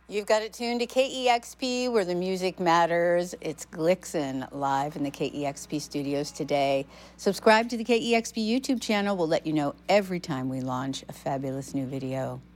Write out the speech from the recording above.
You've got it tuned to KEXP, where the music matters. It's Glixen live in the KEXP studios today. Subscribe to the KEXP YouTube channel. We'll let you know every time we launch a fabulous new video.